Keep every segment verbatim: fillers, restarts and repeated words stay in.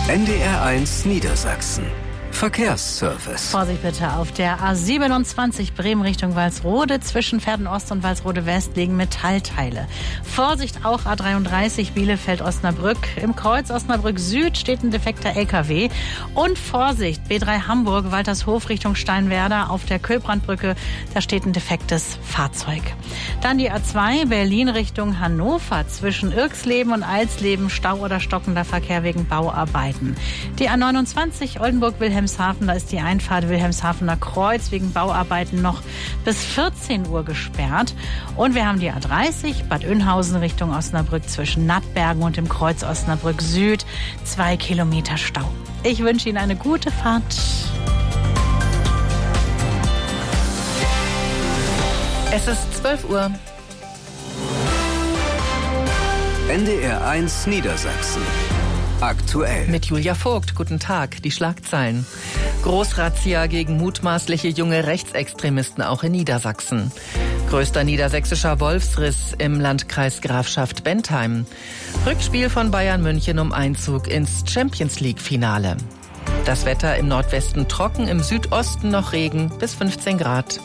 N D R eins Niedersachsen. Verkehrsservice. Vorsicht bitte auf der A siebenundzwanzig Bremen Richtung Walsrode. Zwischen Verden-Ost und Walsrode West liegen Metallteile. Vorsicht auch A dreiunddreißig Bielefeld-Osnabrück. Im Kreuz Osnabrück Süd steht ein defekter L K W. Und Vorsicht, B drei Hamburg, Waltershof Richtung Steinwerder auf der Köhlbrandbrücke. Da steht ein defektes Fahrzeug. Dann die A zwei Berlin Richtung Hannover. Zwischen Irxleben und Alsleben Stau oder stockender Verkehr wegen Bauarbeiten. Die A neunundzwanzig Oldenburg-Wilhelmshaven. Da ist die Einfahrt Wilhelmshavener Kreuz wegen Bauarbeiten noch bis vierzehn Uhr gesperrt. Und wir haben die A dreißig Bad Oeynhausen Richtung Osnabrück zwischen Nattbergen und dem Kreuz Osnabrück Süd. Zwei Kilometer Stau. Ich wünsche Ihnen eine gute Fahrt. Es ist zwölf Uhr. N D R eins Niedersachsen. Aktuell. Mit Julia Vogt. Guten Tag. Die Schlagzeilen. Großrazzia gegen mutmaßliche junge Rechtsextremisten auch in Niedersachsen. Größter niedersächsischer Wolfsriss im Landkreis Grafschaft Bentheim. Rückspiel von Bayern München um Einzug ins Champions-League-Finale. Das Wetter im Nordwesten trocken, im Südosten noch Regen bis fünfzehn Grad.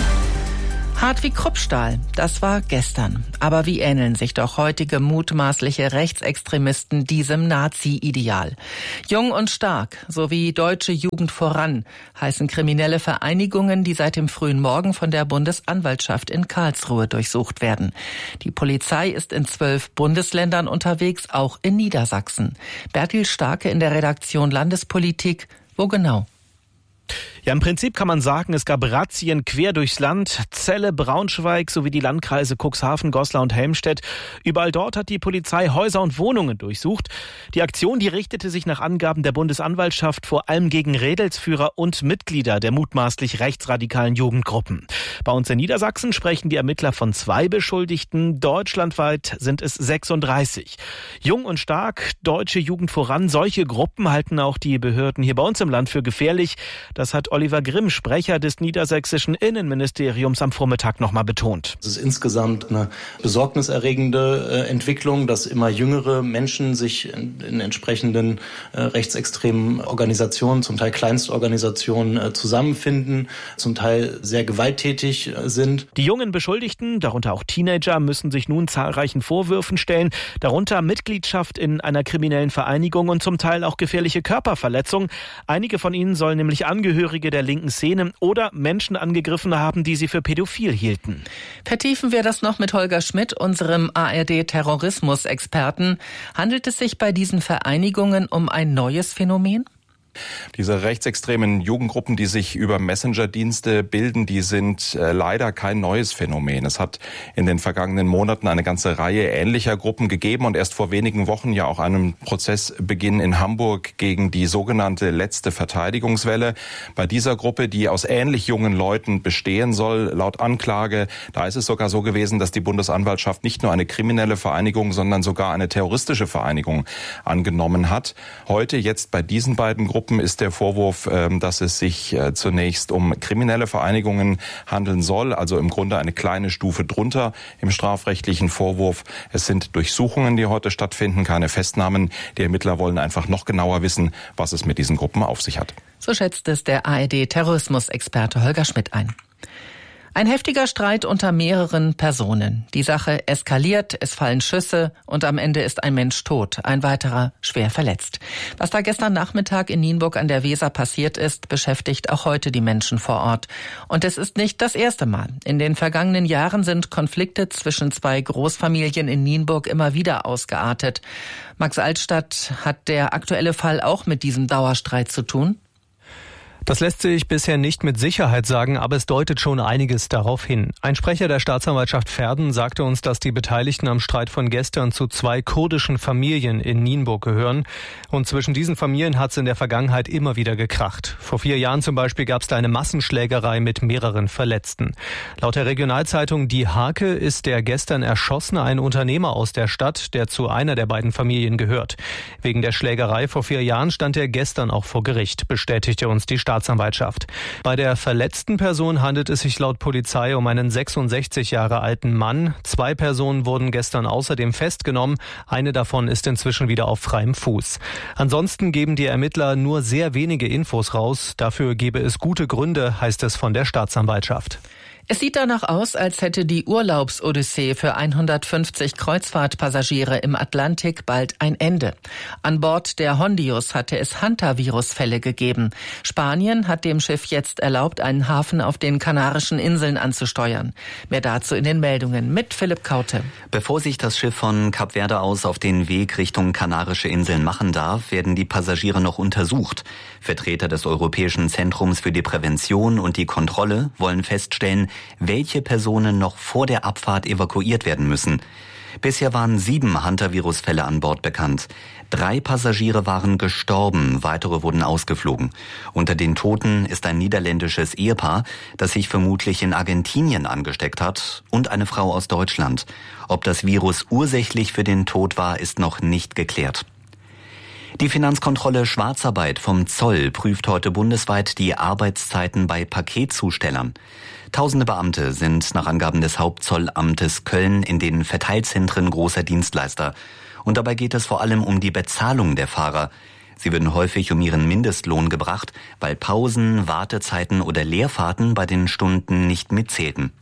Hart wie Kruppstahl, das war gestern. Aber wie ähneln sich doch heutige mutmaßliche Rechtsextremisten diesem Nazi-Ideal? Jung und stark sowie Deutsche Jugend voran heißen kriminelle Vereinigungen, die seit dem frühen Morgen von der Bundesanwaltschaft in Karlsruhe durchsucht werden. Die Polizei ist in zwölf Bundesländern unterwegs, auch in Niedersachsen. Bertil Starke in der Redaktion Landespolitik. Wo genau? Ja, im Prinzip kann man sagen, es gab Razzien quer durchs Land, Celle, Braunschweig sowie die Landkreise Cuxhaven, Goslar und Helmstedt. Überall dort hat die Polizei Häuser und Wohnungen durchsucht. Die Aktion, die richtete sich nach Angaben der Bundesanwaltschaft vor allem gegen Rädelsführer und Mitglieder der mutmaßlich rechtsradikalen Jugendgruppen. Bei uns in Niedersachsen sprechen die Ermittler von zwei Beschuldigten. Deutschlandweit sind es sechsunddreißig. Jung und stark, Deutsche Jugend voran. Solche Gruppen halten auch die Behörden hier bei uns im Land für gefährlich. Das hat Oliver Grimm, Sprecher des niedersächsischen Innenministeriums, am Vormittag nochmal betont. Es ist insgesamt eine besorgniserregende Entwicklung, dass immer jüngere Menschen sich in, in entsprechenden äh, rechtsextremen Organisationen, zum Teil Kleinstorganisationen, äh, zusammenfinden, zum Teil sehr gewalttätig äh, sind. Die jungen Beschuldigten, darunter auch Teenager, müssen sich nun zahlreichen Vorwürfen stellen, darunter Mitgliedschaft in einer kriminellen Vereinigung und zum Teil auch gefährliche Körperverletzung. Einige von ihnen sollen nämlich Angehörige der linken Szene oder Menschen angegriffen haben, die sie für pädophil hielten. Vertiefen wir das noch mit Holger Schmidt, unserem A R D-Terrorismus-Experten. Handelt es sich bei diesen Vereinigungen um ein neues Phänomen? Diese rechtsextremen Jugendgruppen, die sich über Messenger-Dienste bilden, die sind äh, leider kein neues Phänomen. Es hat in den vergangenen Monaten eine ganze Reihe ähnlicher Gruppen gegeben und erst vor wenigen Wochen ja auch einen Prozessbeginn in Hamburg gegen die sogenannte letzte Verteidigungswelle. Bei dieser Gruppe, die aus ähnlich jungen Leuten bestehen soll, laut Anklage, da ist es sogar so gewesen, dass die Bundesanwaltschaft nicht nur eine kriminelle Vereinigung, sondern sogar eine terroristische Vereinigung angenommen hat. Heute, jetzt bei diesen beiden Gruppen, ist der Vorwurf, dass es sich zunächst um kriminelle Vereinigungen handeln soll, also im Grunde eine kleine Stufe drunter im strafrechtlichen Vorwurf. Es sind Durchsuchungen, die heute stattfinden, keine Festnahmen. Die Ermittler wollen einfach noch genauer wissen, was es mit diesen Gruppen auf sich hat. So schätzt es der A R D-Terrorismus-Experte Holger Schmidt ein. Ein heftiger Streit unter mehreren Personen. Die Sache eskaliert, es fallen Schüsse und am Ende ist ein Mensch tot, ein weiterer schwer verletzt. Was da gestern Nachmittag in Nienburg an der Weser passiert ist, beschäftigt auch heute die Menschen vor Ort. Und es ist nicht das erste Mal. In den vergangenen Jahren sind Konflikte zwischen zwei Großfamilien in Nienburg immer wieder ausgeartet. Max Altstadt, hat der aktuelle Fall auch mit diesem Dauerstreit zu tun? Das lässt sich bisher nicht mit Sicherheit sagen, aber es deutet schon einiges darauf hin. Ein Sprecher der Staatsanwaltschaft Verden sagte uns, dass die Beteiligten am Streit von gestern zu zwei kurdischen Familien in Nienburg gehören. Und zwischen diesen Familien hat es in der Vergangenheit immer wieder gekracht. Vor vier Jahren zum Beispiel gab es da eine Massenschlägerei mit mehreren Verletzten. Laut der Regionalzeitung Die Hake ist der gestern Erschossene ein Unternehmer aus der Stadt, der zu einer der beiden Familien gehört. Wegen der Schlägerei vor vier Jahren stand er gestern auch vor Gericht, bestätigte uns die Staatsanwaltschaft. Staatsanwaltschaft. Bei der verletzten Person handelt es sich laut Polizei um einen sechsundsechzig Jahre alten Mann. Zwei Personen wurden gestern außerdem festgenommen. Eine davon ist inzwischen wieder auf freiem Fuß. Ansonsten geben die Ermittler nur sehr wenige Infos raus. Dafür gebe es gute Gründe, heißt es von der Staatsanwaltschaft. Es sieht danach aus, als hätte die Urlaubsodyssee für hundertfünfzig Kreuzfahrtpassagiere im Atlantik bald ein Ende. An Bord der Hondius hatte es Hantavirus-Fälle gegeben. Spanien hat dem Schiff jetzt erlaubt, einen Hafen auf den Kanarischen Inseln anzusteuern. Mehr dazu in den Meldungen mit Philipp Kaute. Bevor sich das Schiff von Kap Verde aus auf den Weg Richtung Kanarische Inseln machen darf, werden die Passagiere noch untersucht. Vertreter des Europäischen Zentrums für die Prävention und die Kontrolle wollen feststellen, welche Personen noch vor der Abfahrt evakuiert werden müssen. Bisher waren sieben Hantavirus-Fälle an Bord bekannt. Drei Passagiere waren gestorben, weitere wurden ausgeflogen. Unter den Toten ist ein niederländisches Ehepaar, das sich vermutlich in Argentinien angesteckt hat, und eine Frau aus Deutschland. Ob das Virus ursächlich für den Tod war, ist noch nicht geklärt. Die Finanzkontrolle Schwarzarbeit vom Zoll prüft heute bundesweit die Arbeitszeiten bei Paketzustellern. Tausende Beamte sind nach Angaben des Hauptzollamtes Köln in den Verteilzentren großer Dienstleister. Und dabei geht es vor allem um die Bezahlung der Fahrer. Sie werden häufig um ihren Mindestlohn gebracht, weil Pausen, Wartezeiten oder Leerfahrten bei den Stunden nicht mitzählten.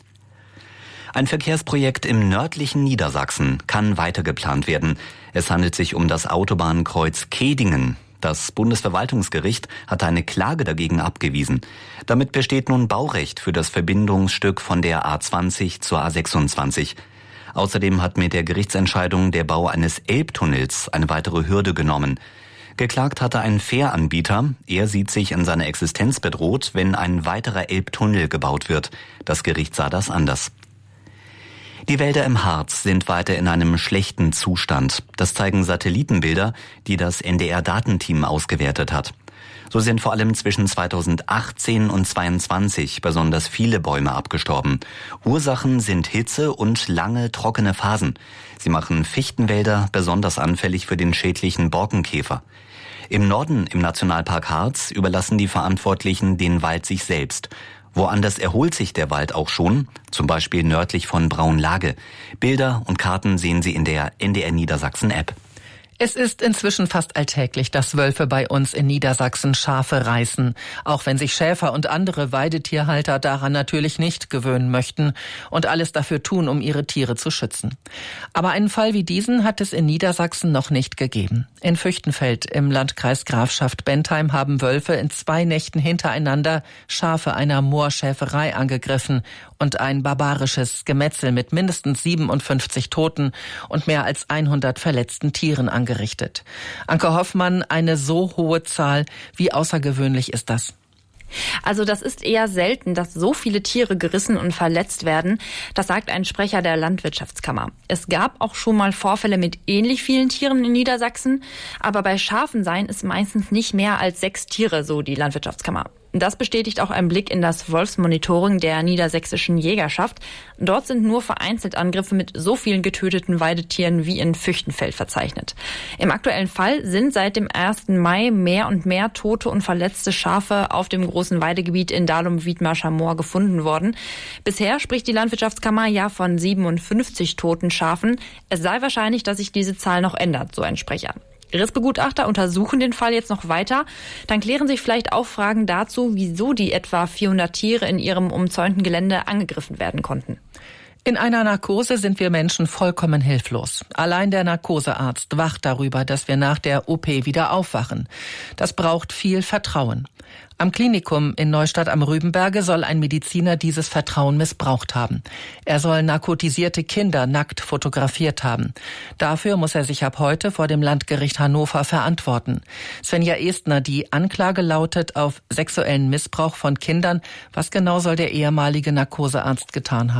Ein Verkehrsprojekt im nördlichen Niedersachsen kann weitergeplant werden. Es handelt sich um das Autobahnkreuz Kehdingen. Das Bundesverwaltungsgericht hatte eine Klage dagegen abgewiesen. Damit besteht nun Baurecht für das Verbindungsstück von der A zwanzig zur A sechsundzwanzig. Außerdem hat mit der Gerichtsentscheidung der Bau eines Elbtunnels eine weitere Hürde genommen. Geklagt hatte ein Fähranbieter. Er sieht sich in seiner Existenz bedroht, wenn ein weiterer Elbtunnel gebaut wird. Das Gericht sah das anders. Die Wälder im Harz sind weiter in einem schlechten Zustand. Das zeigen Satellitenbilder, die das N D R-Datenteam ausgewertet hat. So sind vor allem zwischen zweitausendachtzehn und zweiundzwanzig besonders viele Bäume abgestorben. Ursachen sind Hitze und lange trockene Phasen. Sie machen Fichtenwälder besonders anfällig für den schädlichen Borkenkäfer. Im Norden im Nationalpark Harz überlassen die Verantwortlichen den Wald sich selbst. Woanders erholt sich der Wald auch schon, zum Beispiel nördlich von Braunlage. Bilder und Karten sehen Sie in der N D R Niedersachsen App. Es ist inzwischen fast alltäglich, dass Wölfe bei uns in Niedersachsen Schafe reißen, auch wenn sich Schäfer und andere Weidetierhalter daran natürlich nicht gewöhnen möchten und alles dafür tun, um ihre Tiere zu schützen. Aber einen Fall wie diesen hat es in Niedersachsen noch nicht gegeben. In Füchtenfeld im Landkreis Grafschaft Bentheim haben Wölfe in zwei Nächten hintereinander Schafe einer Moorschäferei angegriffen und ein barbarisches Gemetzel mit mindestens siebenundfünfzig Toten und mehr als hundert verletzten Tieren angerichtet. Gerichtet. Anke Hoffmann, eine so hohe Zahl, wie außergewöhnlich ist das? Also das ist eher selten, dass so viele Tiere gerissen und verletzt werden. Das sagt ein Sprecher der Landwirtschaftskammer. Es gab auch schon mal Vorfälle mit ähnlich vielen Tieren in Niedersachsen, aber bei Schafen seien es meistens nicht mehr als sechs Tiere, so die Landwirtschaftskammer. Das bestätigt auch ein Blick in das Wolfsmonitoring der niedersächsischen Jägerschaft. Dort sind nur vereinzelt Angriffe mit so vielen getöteten Weidetieren wie in Füchtenfeld verzeichnet. Im aktuellen Fall sind seit dem ersten Mai mehr und mehr tote und verletzte Schafe auf dem großen Weidegebiet in Dahlum-Wiedmarscher Moor gefunden worden. Bisher spricht die Landwirtschaftskammer ja von siebenundfünfzig toten Schafen. Es sei wahrscheinlich, dass sich diese Zahl noch ändert, so ein Sprecher. Rissbegutachter untersuchen den Fall jetzt noch weiter. Dann klären sich vielleicht auch Fragen dazu, wieso die etwa vierhundert Tiere in ihrem umzäunten Gelände angegriffen werden konnten. In einer Narkose sind wir Menschen vollkommen hilflos. Allein der Narkosearzt wacht darüber, dass wir nach der O P wieder aufwachen. Das braucht viel Vertrauen. Am Klinikum in Neustadt am Rübenberge soll ein Mediziner dieses Vertrauen missbraucht haben. Er soll narkotisierte Kinder nackt fotografiert haben. Dafür muss er sich ab heute vor dem Landgericht Hannover verantworten. Svenja Estner, die Anklage lautet auf sexuellen Missbrauch von Kindern. Was genau soll der ehemalige Narkosearzt getan haben?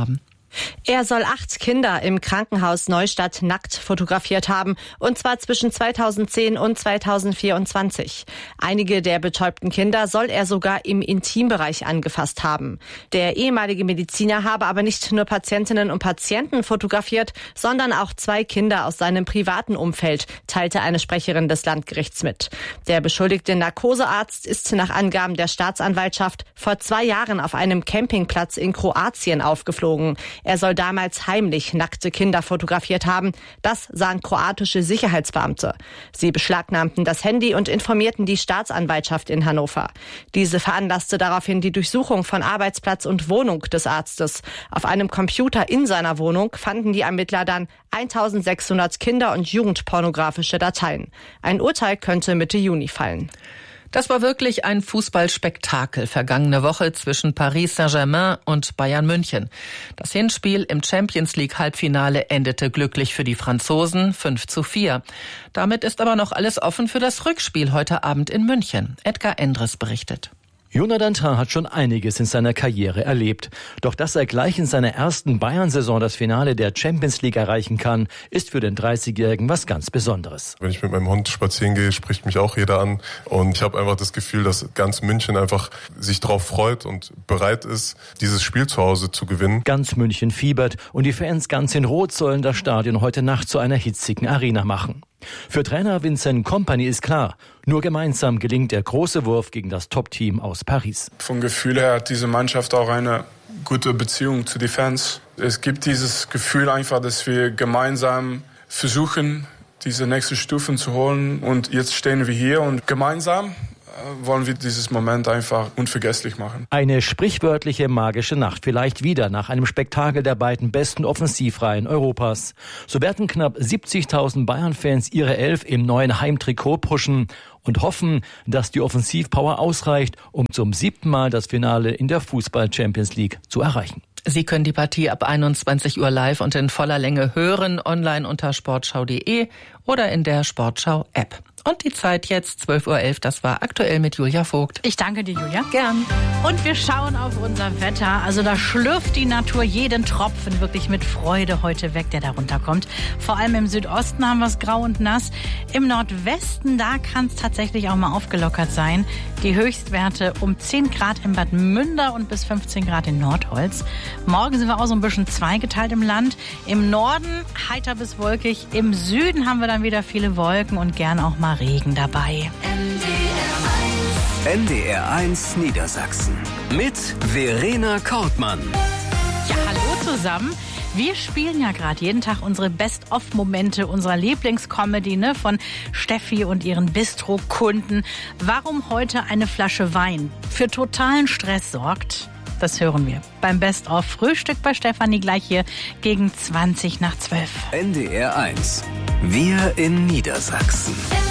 Er soll acht Kinder im Krankenhaus Neustadt nackt fotografiert haben, und zwar zwischen zweitausendzehn und zweitausendvierundzwanzig. Einige der betäubten Kinder soll er sogar im Intimbereich angefasst haben. Der ehemalige Mediziner habe aber nicht nur Patientinnen und Patienten fotografiert, sondern auch zwei Kinder aus seinem privaten Umfeld, teilte eine Sprecherin des Landgerichts mit. Der beschuldigte Narkosearzt ist nach Angaben der Staatsanwaltschaft vor zwei Jahren auf einem Campingplatz in Kroatien aufgeflogen. Er soll damals heimlich nackte Kinder fotografiert haben. Das sahen kroatische Sicherheitsbeamte. Sie beschlagnahmten das Handy und informierten die Staatsanwaltschaft in Hannover. Diese veranlasste daraufhin die Durchsuchung von Arbeitsplatz und Wohnung des Arztes. Auf einem Computer in seiner Wohnung fanden die Ermittler dann eintausendsechshundert Kinder- und jugendpornografische Dateien. Ein Urteil könnte Mitte Juni fallen. Das war wirklich ein Fußballspektakel vergangene Woche zwischen Paris Saint-Germain und Bayern München. Das Hinspiel im Champions-League-Halbfinale endete glücklich für die Franzosen fünf zu vier. Damit ist aber noch alles offen für das Rückspiel heute Abend in München. Edgar Endres berichtet. Jonathan Tah hat schon einiges in seiner Karriere erlebt. Doch dass er gleich in seiner ersten Bayern-Saison das Finale der Champions League erreichen kann, ist für den dreißigjährigen was ganz Besonderes. Wenn ich mit meinem Hund spazieren gehe, spricht mich auch jeder an. Und ich habe einfach das Gefühl, dass ganz München einfach sich darauf freut und bereit ist, dieses Spiel zu Hause zu gewinnen. Ganz München fiebert und die Fans ganz in Rot sollen das Stadion heute Nacht zu einer hitzigen Arena machen. Für Trainer Vincent Kompany ist klar, nur gemeinsam gelingt der große Wurf gegen das Top-Team aus Paris. Vom Gefühl her hat diese Mannschaft auch eine gute Beziehung zu den Fans. Es gibt dieses Gefühl einfach, dass wir gemeinsam versuchen, diese nächsten Stufen zu holen. Und jetzt stehen wir hier und gemeinsam wollen wir dieses Moment einfach unvergesslich machen. Eine sprichwörtliche magische Nacht, vielleicht wieder nach einem Spektakel der beiden besten Offensivreihen Europas. So werden knapp siebzigtausend Bayern-Fans ihre Elf im neuen Heimtrikot pushen und hoffen, dass die Offensivpower ausreicht, um zum siebten Mal das Finale in der Fußball-Champions League zu erreichen. Sie können die Partie ab einundzwanzig Uhr live und in voller Länge hören, online unter sportschau punkt de oder in der Sportschau-App. Und die Zeit jetzt, zwölf Uhr elf, das war aktuell mit Julia Vogt. Ich danke dir, Julia. Gern. Und wir schauen auf unser Wetter. Also da schlürft die Natur jeden Tropfen wirklich mit Freude heute weg, der da runterkommt. Vor allem im Südosten haben wir es grau und nass. Im Nordwesten, da kann es tatsächlich auch mal aufgelockert sein. Die Höchstwerte um zehn Grad in Bad Münder und bis fünfzehn Grad in Nordholz. Morgen sind wir auch so ein bisschen zweigeteilt im Land. Im Norden heiter bis wolkig. Im Süden haben wir dann wieder viele Wolken und gern auch mal Regen dabei. N D R eins Niedersachsen mit Verena Kortmann. Ja, hallo zusammen. Wir spielen ja gerade jeden Tag unsere Best-of-Momente unserer Lieblingscomedy, ne, von Steffi und ihren Bistro-Kunden. Warum heute eine Flasche Wein für totalen Stress sorgt, das hören wir beim Best-of-Frühstück bei Stefanie gleich hier gegen zwanzig nach zwölf. N D R eins. Wir in Niedersachsen.